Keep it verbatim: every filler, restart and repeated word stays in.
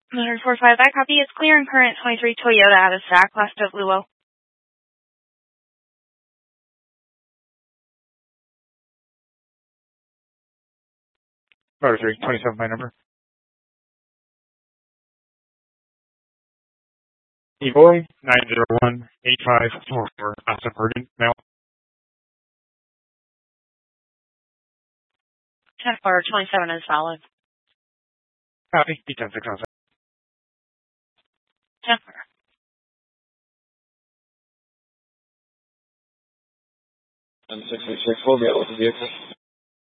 one four five, I copy. It's clear and current twenty-three Toyota out of stack, west of Luo. Motor three, twenty-seven by number. E-Boy, nine zero one eight five four four, Austin, Oregon, mail. ten four twenty-seven is valid. Copy, B ten six oh seven. ten four. ten six six six, we'll be out with the vehicle.